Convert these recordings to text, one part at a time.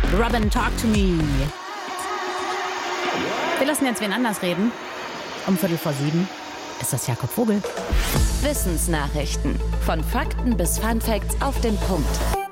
Robin, talk to me. Wir lassen jetzt wen anders reden. Um 6:15 ist das Jakob Vogel. Wissensnachrichten. Von Fakten bis Funfacts auf den Punkt.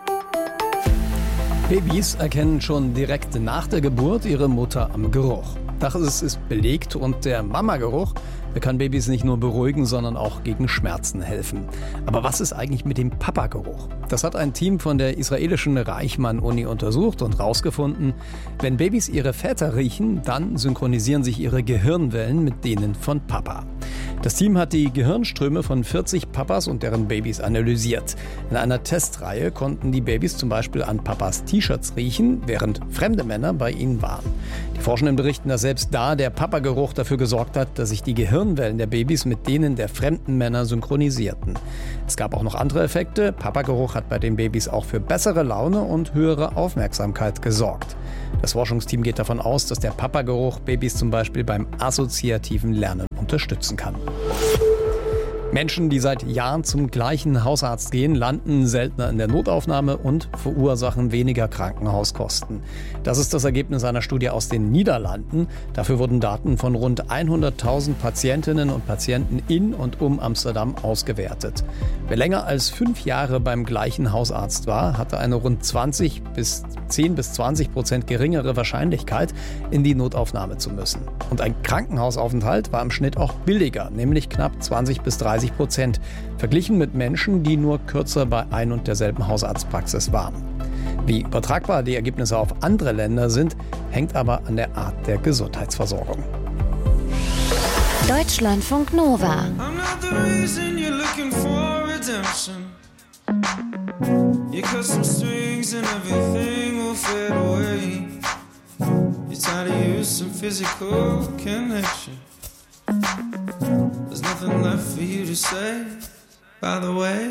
Babys erkennen schon direkt nach der Geburt ihre Mutter am Geruch. Das ist belegt und der Mama-Geruch, der kann Babys nicht nur beruhigen, sondern auch gegen Schmerzen helfen. Aber was ist eigentlich mit dem Papa-Geruch? Das hat ein Team von der israelischen Reichman-Uni untersucht und herausgefunden, wenn Babys ihre Väter riechen, dann synchronisieren sich ihre Gehirnwellen mit denen von Papa. Das Team hat die Gehirnströme von 40 Papas und deren Babys analysiert. In einer Testreihe konnten die Babys zum Beispiel an Papas T-Shirts riechen, während fremde Männer bei ihnen waren. Die Forschenden berichten, dass selbst da der Papageruch dafür gesorgt hat, dass sich die Gehirnwellen der Babys mit denen der fremden Männer synchronisierten. Es gab auch noch andere Effekte. Papageruch hat bei den Babys auch für bessere Laune und höhere Aufmerksamkeit gesorgt. Das Forschungsteam geht davon aus, dass der Papageruch Babys zum Beispiel beim assoziativen Lernen unterstützen kann. Menschen, die seit Jahren zum gleichen Hausarzt gehen, landen seltener in der Notaufnahme und verursachen weniger Krankenhauskosten. Das ist das Ergebnis einer Studie aus den Niederlanden. Dafür wurden Daten von rund 100.000 Patientinnen und Patienten in und um Amsterdam ausgewertet. Wer länger als 5 Jahre beim gleichen Hausarzt war, hatte eine rund 10 bis 20% geringere Wahrscheinlichkeit, in die Notaufnahme zu müssen. Und ein Krankenhausaufenthalt war im Schnitt auch billiger, nämlich knapp 20 bis 30%, verglichen mit Menschen, die nur kürzer bei ein und derselben Hausarztpraxis waren. Wie übertragbar die Ergebnisse auf andere Länder sind, hängt aber an der Art der Gesundheitsversorgung. Deutschlandfunk Nova. There's nothing left for you to say, by the way.